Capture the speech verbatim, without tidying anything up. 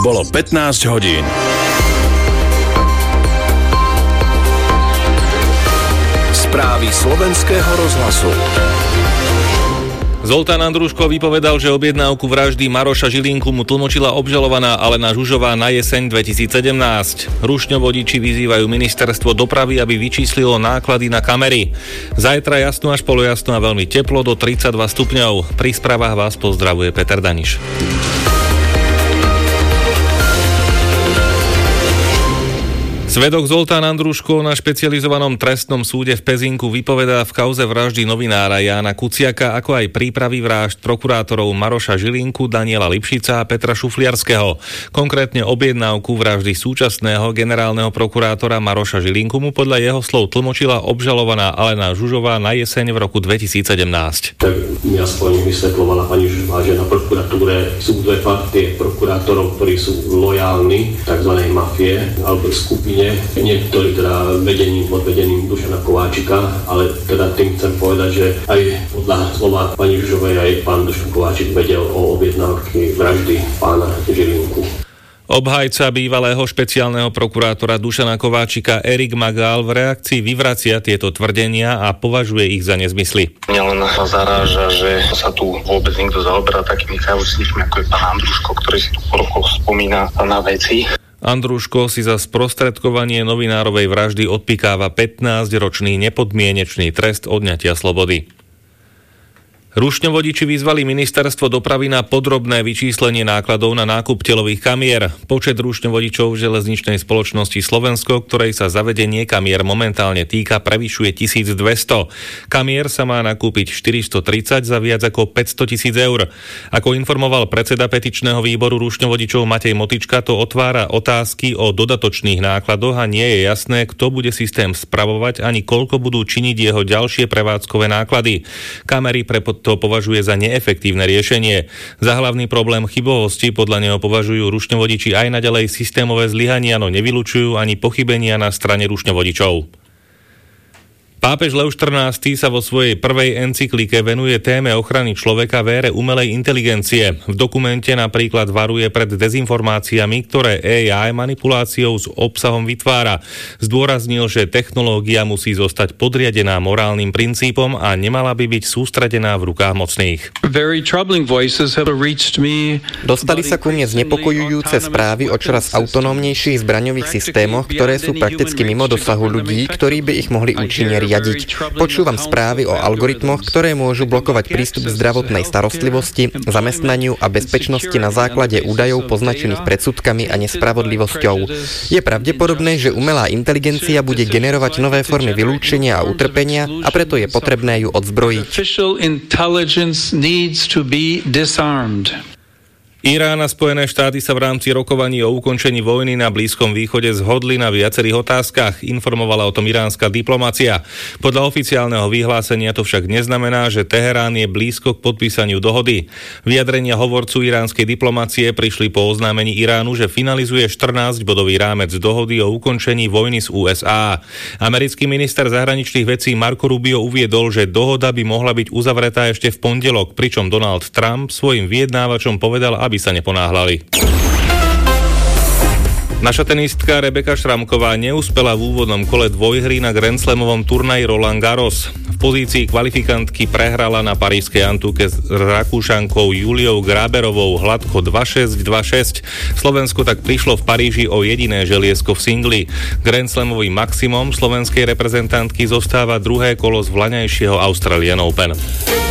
Bolo pätnásť hodín. Správy slovenského rozhlasu. Zoltán Andruško vypovedal, že objednávku vraždy Maroša Žilinku mu tlmočila obžalovaná Alena Žužová na jeseň dvetisícsedemnásť. Rušňovodiči vyzývajú ministerstvo dopravy, aby vyčíslilo náklady na kamery. Zajtra jasno až polojasno a veľmi teplo do tridsaťdva stupňov. Pri správach vás pozdravuje Peter Daniš. Svedok Zoltán Andruško na špecializovanom trestnom súde v Pezinku vypovedá v kauze vraždy novinára Jána Kuciaka, ako aj prípravy vražd prokurátorov Maroša Žilinku, Daniela Lipšica a Petra Šufliarského. Konkrétne objednávku vraždy súčasného generálneho prokurátora Maroša Žilinku mu podľa jeho slov tlmočila obžalovaná Alena Žužová na jeseň v roku dvetisícsedemnásť. Tak mi aspoň vysvetľovala pani Žužová, že na prokuratúre sú dve partie prokurátorov, ktorí sú lojálni tzv. Mafie alebo skupine. Niektorí teda vedením, pod vedením Dušana Kováčika, ale teda tým chcem povedať, že aj podľa slova pani Žužovej aj pán Dušan Kováčik vedel o objednávke vraždy pána Žilinku. Obhajca bývalého špeciálneho prokurátora Dušana Kováčika Erik Magál v reakcii vyvracia tieto tvrdenia a považuje ich za nezmysly. Mňa len zaráža, že sa tu vôbec niekto zaoberá takými kaučníkmi, ako je pán Andruško, ktorý si tu po rokoch spomína na veci. Andruško si za sprostredkovanie novinárovej vraždy odpikáva pätnásťročný nepodmienečný trest odňatia slobody. Rušňovodiči vyzvali ministerstvo dopravy na podrobné vyčíslenie nákladov na nákup telových kamier. Počet rušňovodičov v železničnej spoločnosti Slovensko, ktorej sa zavedenie kamier momentálne týka, prevyšuje tisícdvesto. Kamier sa má nakúpiť štyristotridsať za viac ako päťsto tisíc eur. Ako informoval predseda petičného výboru rušňovodičov Matej Motička, to otvára otázky o dodatočných nákladoch a nie je jasné, kto bude systém spravovať ani koľko budú činiť jeho ďalšie prevádzkové náklady. Kamery pre to považuje za neefektívne riešenie. Za hlavný problém chybovosti podľa neho považujú rušňovodiči aj naďalej systémové zlyhania, no nevylučujú ani pochybenia na strane rušňovodičov. Pápež Lev štrnásty sa vo svojej prvej encyklike venuje téme ochrany človeka v ére umelej inteligencie. V dokumente napríklad varuje pred dezinformáciami, ktoré á í manipuláciou s obsahom vytvára. Zdôraznil, že technológia musí zostať podriadená morálnym princípom a nemala by byť sústredená v rukách mocných. Dostali sa ku mne znepokojujúce správy o čoraz autonómnejších zbraňových systémoch, ktoré sú prakticky mimo dosahu ľudí, ktorí by ich mohli účinne riadiť. Počúvam správy o algoritmoch, ktoré môžu blokovať prístup k zdravotnej starostlivosti, zamestnaniu a bezpečnosti na základe údajov poznačených predsudkami a nespravodlivosťou. Je pravdepodobné, že umelá inteligencia bude generovať nové formy vylúčenia a utrpenia a preto je potrebné ju odzbrojiť. Irán a Spojené štáty sa v rámci rokovaní o ukončení vojny na Blízkom východe zhodli na viacerých otázkach, informovala o tom iránska diplomacia. Podľa oficiálneho vyhlásenia to však neznamená, že Teherán je blízko k podpísaniu dohody. Vyjadrenia hovorcu iránskej diplomacie prišli po oznámení Iránu, že finalizuje štrnásťbodový rámec dohody o ukončení vojny z ú es á. Americký minister zahraničných vecí Marco Rubio uviedol, že dohoda by mohla byť uzavretá ešte v pondelok, pričom Donald Trump svojim vyjednávačom povedal, aby sa neponáhľali. Naša tenistka Rebeka Šramková neúspela v úvodnom kole dvojhry na Grand Slamovom turnaji Roland Garros. V pozícii kvalifikantky prehrala na parížskej Antúke s Rakúšankou Juliou Gráberovou hladko dva šesť dva šesť. Slovensko tak prišlo v Paríži o jediné želiesko v singli. Grand Slamovým maximum slovenskej reprezentantky zostáva druhé kolo z vlaňajšieho Australian Open.